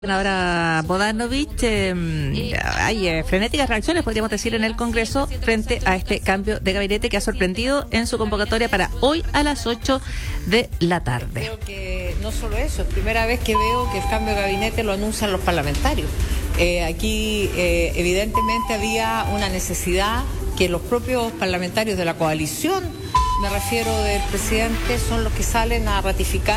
Ahora Bodanovich, hay frenéticas reacciones, podríamos decir, en el Congreso frente a este cambio de gabinete que ha sorprendido en su convocatoria para hoy a las 8 de la tarde. Creo que no solo eso, es primera vez que veo que el cambio de gabinete lo anuncian los parlamentarios. Aquí evidentemente había una necesidad que los propios parlamentarios de la coalición, me refiero del presidente, son los que salen a ratificar